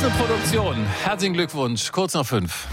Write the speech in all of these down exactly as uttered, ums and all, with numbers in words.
eine Produktion. Herzlichen Glückwunsch. Kurz nach fünf.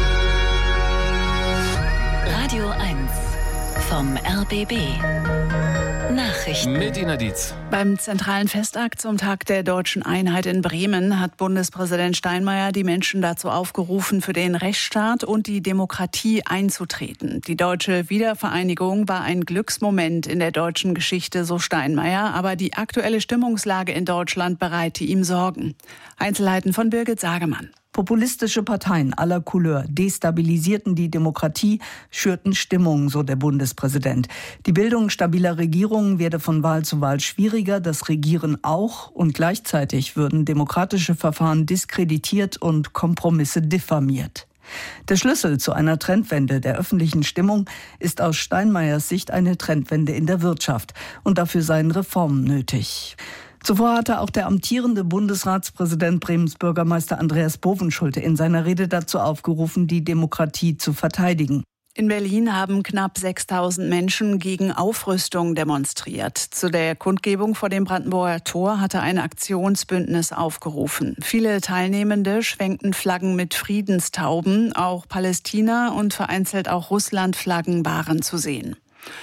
Radio eins vom R B B. Nachrichten. Mit Ina Dietz. Beim zentralen Festakt zum Tag der Deutschen Einheit in Bremen hat Bundespräsident Steinmeier die Menschen dazu aufgerufen, für den Rechtsstaat und die Demokratie einzutreten. Die deutsche Wiedervereinigung war ein Glücksmoment in der deutschen Geschichte, so Steinmeier, aber die aktuelle Stimmungslage in Deutschland bereite ihm Sorgen. Einzelheiten von Birgit Sagemann. Populistische Parteien aller Couleur destabilisierten die Demokratie, schürten Stimmung, so der Bundespräsident. Die Bildung stabiler Regierungen werde von Wahl zu Wahl schwieriger, das Regieren auch, und gleichzeitig würden demokratische Verfahren diskreditiert und Kompromisse diffamiert. Der Schlüssel zu einer Trendwende der öffentlichen Stimmung ist aus Steinmeiers Sicht eine Trendwende in der Wirtschaft, und dafür seien Reformen nötig. Zuvor hatte auch der amtierende Bundesratspräsident Bremens Bürgermeister Andreas Bovenschulte in seiner Rede dazu aufgerufen, die Demokratie zu verteidigen. In Berlin haben knapp sechstausend Menschen gegen Aufrüstung demonstriert. Zu der Kundgebung vor dem Brandenburger Tor hatte ein Aktionsbündnis aufgerufen. Viele Teilnehmende schwenkten Flaggen mit Friedenstauben. Auch Palästina und vereinzelt auch Russland-Flaggen waren zu sehen.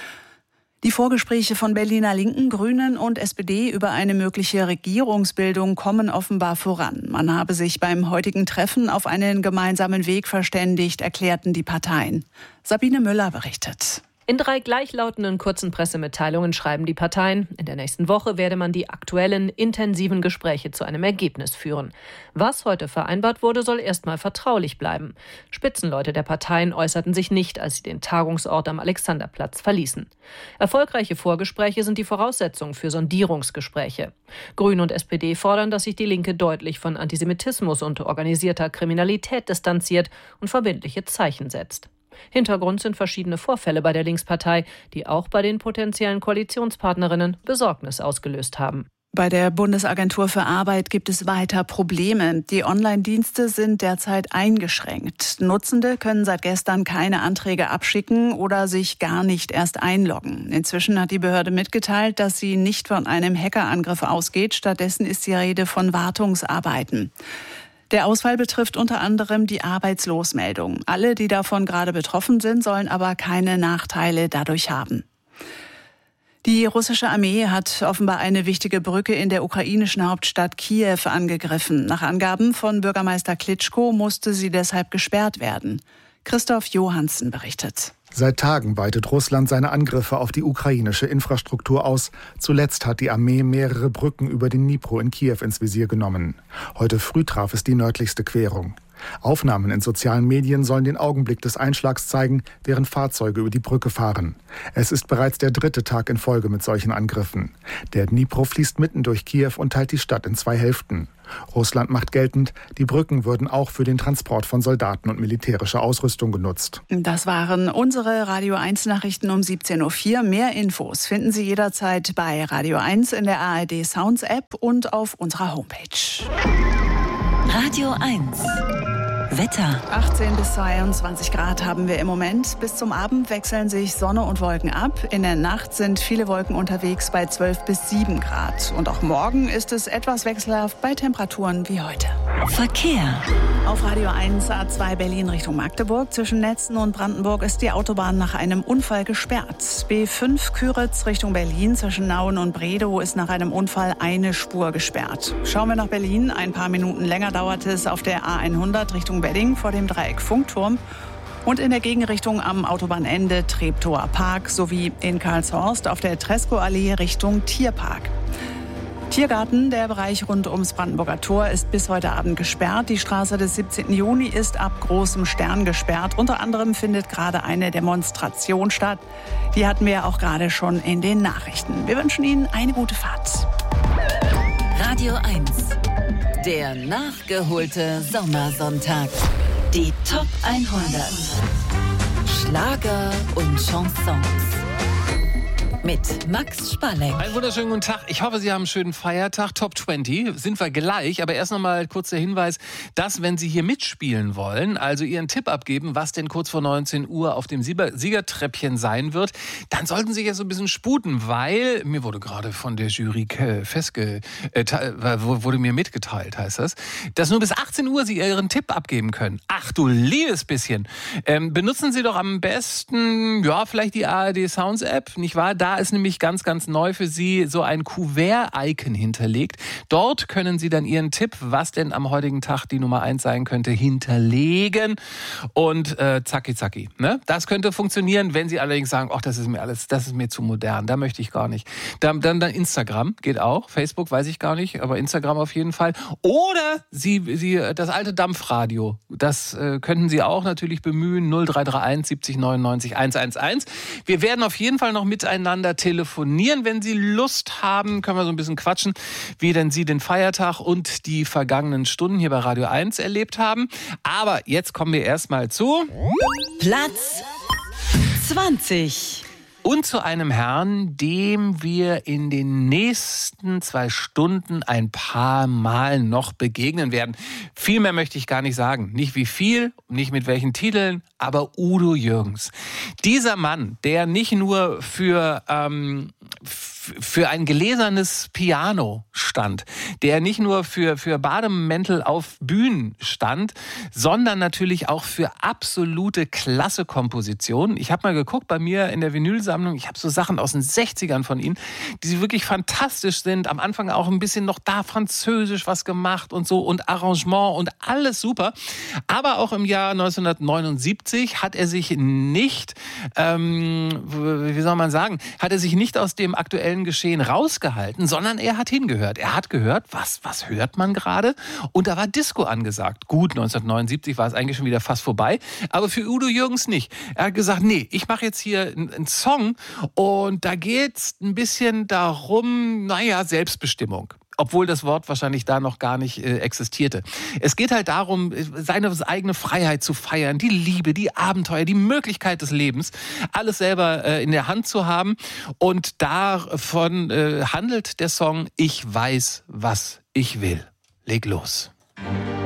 Die Vorgespräche von Berliner Linken, Grünen und S P D über eine mögliche Regierungsbildung kommen offenbar voran. Man habe sich beim heutigen Treffen auf einen gemeinsamen Weg verständigt, erklärten die Parteien. Sabine Müller berichtet. In drei gleichlautenden kurzen Pressemitteilungen schreiben die Parteien, in der nächsten Woche werde man die aktuellen, intensiven Gespräche zu einem Ergebnis führen. Was heute vereinbart wurde, soll erstmal vertraulich bleiben. Spitzenleute der Parteien äußerten sich nicht, als sie den Tagungsort am Alexanderplatz verließen. Erfolgreiche Vorgespräche sind die Voraussetzung für Sondierungsgespräche. Grüne und S P D fordern, dass sich die Linke deutlich von Antisemitismus und organisierter Kriminalität distanziert und verbindliche Zeichen setzt. Hintergrund sind verschiedene Vorfälle bei der Linkspartei, die auch bei den potenziellen Koalitionspartnerinnen Besorgnis ausgelöst haben. Bei der Bundesagentur für Arbeit gibt es weiter Probleme. Die Online-Dienste sind derzeit eingeschränkt. Nutzende können seit gestern keine Anträge abschicken oder sich gar nicht erst einloggen. Inzwischen hat die Behörde mitgeteilt, dass sie nicht von einem Hackerangriff ausgeht. Stattdessen ist die Rede von Wartungsarbeiten. Der Ausfall betrifft unter anderem die Arbeitslosmeldung. Alle, die davon gerade betroffen sind, sollen aber keine Nachteile dadurch haben. Die russische Armee hat offenbar eine wichtige Brücke in der ukrainischen Hauptstadt Kiew angegriffen. Nach Angaben von Bürgermeister Klitschko musste sie deshalb gesperrt werden. Christoph Johansen berichtet. Seit Tagen weitet Russland seine Angriffe auf die ukrainische Infrastruktur aus. Zuletzt hat die Armee mehrere Brücken über den Dnipro in Kiew ins Visier genommen. Heute früh traf es die nördlichste Querung. Aufnahmen in sozialen Medien sollen den Augenblick des Einschlags zeigen, während Fahrzeuge über die Brücke fahren. Es ist bereits der dritte Tag in Folge mit solchen Angriffen. Der Dnipro fließt mitten durch Kiew und teilt die Stadt in zwei Hälften. Russland macht geltend, die Brücken würden auch für den Transport von Soldaten und militärischer Ausrüstung genutzt. Das waren unsere Radio eins Nachrichten um siebzehn Uhr vier. Mehr Infos finden Sie jederzeit bei Radio eins in der A R D Sounds App und auf unserer Homepage. Radio eins. Wetter. achtzehn bis zweiundzwanzig Grad haben wir im Moment. Bis zum Abend wechseln sich Sonne und Wolken ab. In der Nacht sind viele Wolken unterwegs bei zwölf bis sieben Grad. Und auch morgen ist es etwas wechselhaft bei Temperaturen wie heute. Verkehr. Auf Radio eins A zwei Berlin Richtung Magdeburg. Zwischen Netzen und Brandenburg ist die Autobahn nach einem Unfall gesperrt. B fünf Küritz Richtung Berlin zwischen Nauen und Bredow ist nach einem Unfall eine Spur gesperrt. Schauen wir nach Berlin. Ein paar Minuten länger dauert es auf der A hundert Richtung Wedding vor dem Dreieck Funkturm und in der Gegenrichtung am Autobahnende Treptower Park sowie in Karlshorst auf der Treskoallee Richtung Tierpark. Tiergarten, der Bereich rund ums Brandenburger Tor, ist bis heute Abend gesperrt. Die Straße des siebzehnten Juni ist ab Großem Stern gesperrt. Unter anderem findet gerade eine Demonstration statt. Die hatten wir auch gerade schon in den Nachrichten. Wir wünschen Ihnen eine gute Fahrt. Radio eins. Der nachgeholte Sommersonntag. Die Top hundert. Schlager und Chansons. mit Max Spalleck. Einen wunderschönen guten Tag. Ich hoffe, Sie haben einen schönen Feiertag. Top zwanzig sind wir gleich. Aber erst noch mal kurz der Hinweis, dass, wenn Sie hier mitspielen wollen, also Ihren Tipp abgeben, was denn kurz vor neunzehn Uhr auf dem Siegertreppchen sein wird, dann sollten Sie jetzt so ein bisschen sputen, weil mir wurde gerade von der Jury festge... Äh, wurde mir mitgeteilt, heißt das, dass nur bis achtzehn Uhr Sie Ihren Tipp abgeben können. Ach du liebes bisschen. Ähm, benutzen Sie doch am besten, ja, vielleicht die A R D Sounds App, nicht wahr? Da ist nämlich ganz, ganz neu für Sie so ein Kuvert-Icon hinterlegt. Dort können Sie dann Ihren Tipp, was denn am heutigen Tag die Nummer eins sein könnte, hinterlegen. Und äh, zacki, zacki. Ne? Das könnte funktionieren, wenn Sie allerdings sagen, ach, das ist mir alles, das ist mir zu modern, da möchte ich gar nicht. Dann, dann, dann Instagram geht auch, Facebook weiß ich gar nicht, aber Instagram auf jeden Fall. Oder Sie, Sie das alte Dampfradio, das äh, könnten Sie auch natürlich bemühen, null drei drei eins siebzig neunundneunzig hunderteins. Wir werden auf jeden Fall noch miteinander telefonieren. Wenn Sie Lust haben, können wir so ein bisschen quatschen, wie denn Sie den Feiertag und die vergangenen Stunden hier bei Radio eins erlebt haben. Aber jetzt kommen wir erstmal zu Platz zwanzig. Und zu einem Herrn, dem wir in den nächsten zwei Stunden ein paar Mal noch begegnen werden. Viel mehr möchte ich gar nicht sagen. Nicht wie viel, nicht mit welchen Titeln, aber Udo Jürgens. Dieser Mann, der nicht nur für, ähm, für ein gläsernes Piano stand, der nicht nur für, für Bademäntel auf Bühnen stand, sondern natürlich auch für absolute Klasse-Kompositionen. Ich habe mal geguckt bei mir in der Vinylsammlung, ich habe so Sachen aus den sechzigern von ihm, die wirklich fantastisch sind. Am Anfang auch ein bisschen noch da französisch was gemacht und so und Arrangement und alles super. Aber auch im Jahr neunzehnhundertneunundsiebzig hat er sich nicht, ähm, wie soll man sagen, hat er sich nicht aus dem aktuellen Geschehen rausgehalten, sondern er hat hingehört. Er hat gehört, was, was hört man gerade? Und da war Disco angesagt. Gut, neunzehnhundertneunundsiebzig war es eigentlich schon wieder fast vorbei, aber für Udo Jürgens nicht. Er hat gesagt, nee, ich mache jetzt hier einen Song und da geht's ein bisschen darum, naja, Selbstbestimmung. Obwohl das Wort wahrscheinlich da noch gar nicht äh, existierte. Es geht halt darum, seine eigene Freiheit zu feiern, die Liebe, die Abenteuer, die Möglichkeit des Lebens, alles selber äh, in der Hand zu haben. Und davon äh, handelt der Song Ich weiß, was ich will. Leg los.